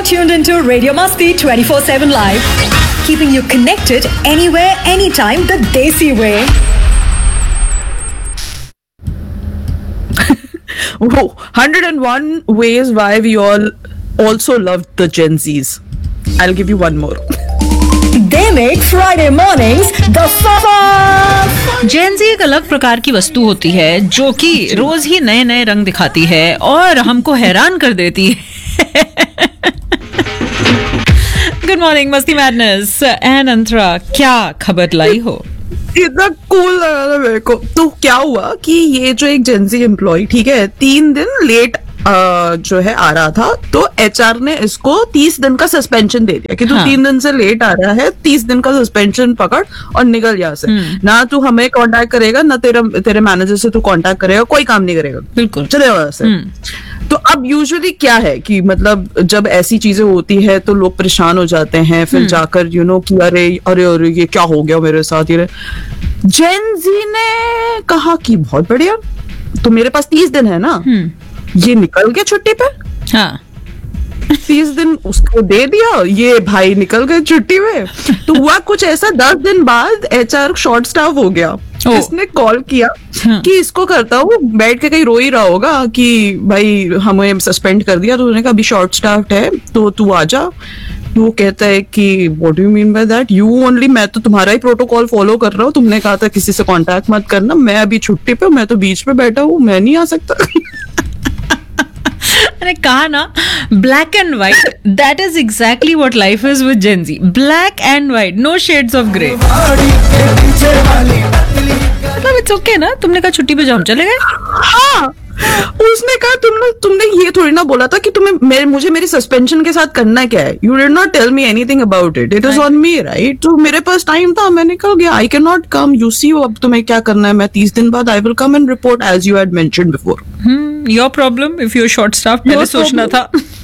tuned into Radio Masti 24/7 Live, keeping you connected anywhere, anytime, the Desi way. Whoa, 101 ways why we all also loved the Gen Zs. I'll give you one more. They make Friday mornings the fun. जेन जी एक अलग प्रकार की वस्तु होती है जो कि रोज ही नए नए रंग दिखाती है और हमको हैरान कर देती है. गुड मॉर्निंग मस्ती मैडनेस एंड अंतरा, क्या खबर लाई हो? इतना कूल लगा था मेरे को. तो क्या हुआ कि ये जो एक जेंजी एम्प्लॉय, ठीक है, 3 दिन लेट जो है आ रहा था, तो एचआर ने इसको 30 दिन का सस्पेंशन दे दिया कि तू 3 दिन से लेट आ रहा है, 30 दिन का सस्पेंशन पकड़ और निकल यहाँ से. ना तू हमें कांटेक्ट करेगा, ना तेरे मैनेजर से तू कांटेक्ट करेगा, कोई काम नहीं करेगा, बिल्कुल चले वहां से. तो अब यूजुअली क्या है कि मतलब जब ऐसी चीजें होती है तो लोग परेशान हो जाते हैं, फिर जाकर कि अरे अरे अरे ये क्या हो गया मेरे साथ. ये जेन जी ने कहा कि बहुत बढ़िया, तो मेरे पास 30 दिन है ना, ये निकल गया छुट्टी पे. हाँ, 30 दिन उसको दे दिया, ये भाई निकल गए छुट्टी में. तो हुआ कुछ ऐसा, 10 दिन बाद एचआर शॉर्ट स्टाफ हो गया. इसने कॉल किया कि इसको करता हूँ, बैठ के कहीं रो ही रहा होगा कि भाई हमें सस्पेंड कर दिया. तो उन्होंने कहा अभी शॉर्ट स्टाफ है तो तू आ जा. वो कहता है कि what do you mean by that, you only, मैं तो तुम्हारा ही प्रोटोकॉल फॉलो कर रहा हूँ, तुमने कहा था किसी से कांटेक्ट मत करना, मैं अभी छुट्टी पे, मैं तो बीच पे बैठा हूँ, मैं नहीं आ सकता. मैंने कहा ना, black and white, that is exactly what life is with gen ji. Black and white, no shades of grey. मतलब इट्स ओके ना, तुमने कहा छुट्टी पे जाओ, हम चले गए. हाँ, उसने कहा तुमने ये थोड़ी ना बोला था कि तुम्हें मुझे मेरी सस्पेंशन के साथ करना क्या है. You did not tell me anything about it, it is on me, right. तो मेरे पास टाइम था, मैंने कहा I can not come, you see अब तुम्हें क्या करना है, मैं 30 दिन बाद I will come and report as you had mentioned before. Your problem if your short staff, पहले सोचना था.